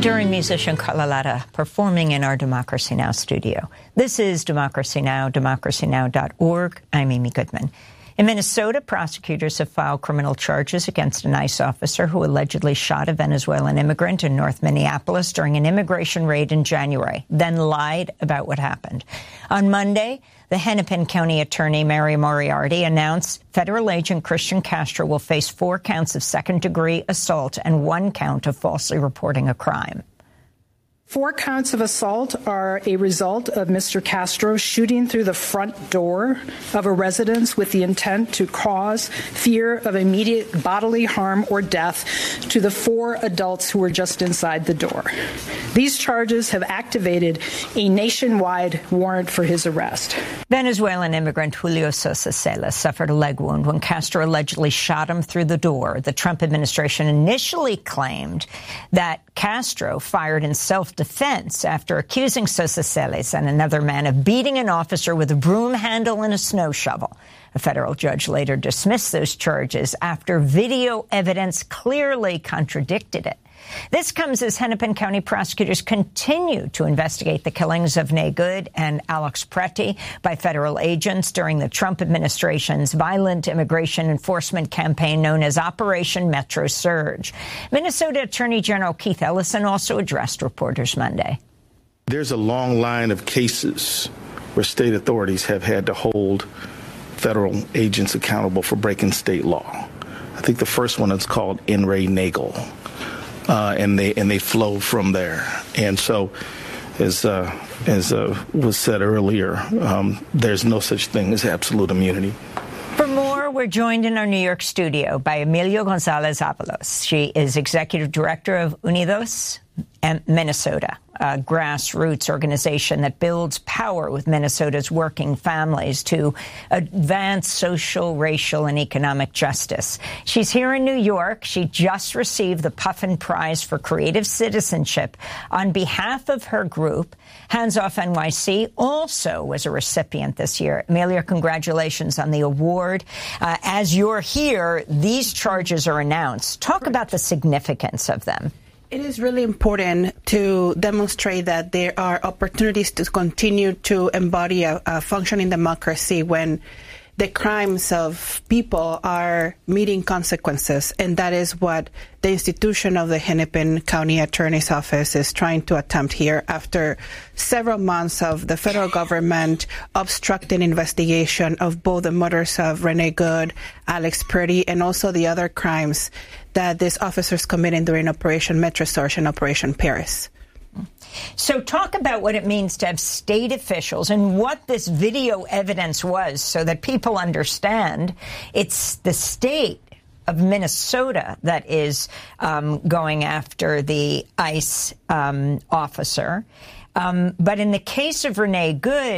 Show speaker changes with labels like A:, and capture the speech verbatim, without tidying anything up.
A: Honduran musician Carla Lara performing in our Democracy Now! Studio. This is Democracy Now!, democracy now dot org. I'm Amy Goodman. In Minnesota, prosecutors have filed criminal charges against an ICE officer who allegedly shot a Venezuelan immigrant in North Minneapolis during an immigration raid in January, then lied about what happened. On Monday, the Hennepin County Attorney Mary Moriarty announced federal agent Christian Castro will face four counts of second-degree assault and one count of falsely reporting a crime.
B: Four counts of assault are a result of Mister Castro shooting through the front door of a residence with the intent to cause fear of immediate bodily harm or death to the four adults who were just inside the door. These charges have activated a nationwide warrant for his arrest.
A: Venezuelan immigrant Julio Sosa Celis suffered a leg wound when Castro allegedly shot him through the door. The Trump administration initially claimed that Castro fired in self-defense after accusing Sosa Celis and another man of beating an officer with a broom handle and a snow shovel. A federal judge later dismissed those charges after video evidence clearly contradicted it. This comes as Hennepin County prosecutors continue to investigate the killings of Nay Good and Alex Preti by federal agents during the Trump administration's violent immigration enforcement campaign known as Operation Metro Surge. Minnesota Attorney General Keith Ellison also addressed reporters Monday.
C: There's a long line of cases where state authorities have had to hold federal agents accountable for breaking state law. I think the first one is called In re Nagel. Uh, and they and they flow from there. And so, as uh, as uh, was said earlier, um, there's no such thing as absolute immunity.
A: For more, we're joined in our New York studio by Emilio Gonzalez Avalos. She is executive director of Unidos Minnesota, a grassroots organization that builds power with Minnesota's working families to advance social, racial, and economic justice. She's here in New York. She just received the Puffin Prize for Creative Citizenship on behalf of her group. Hands Off N Y C also was a recipient this year. Amelia, congratulations on the award. Uh, as you're here, these charges are announced. Talk about the significance of them.
D: It is really important to demonstrate that there are opportunities to continue to embody a, a functioning democracy when the crimes of people are meeting consequences. And that is what the institution of the Hennepin County Attorney's Office is trying to attempt here after several months of the federal government obstructing investigation of both the murders of Renee Good, Alex Preti, and also the other crimes that these officers committed during Operation Metro Surge and Operation Paris.
A: So talk about what it means to have state officials and what this video evidence was so that people understand it's the state of Minnesota that is um, going after the ICE um, officer. Um, but in the case of Renee Good,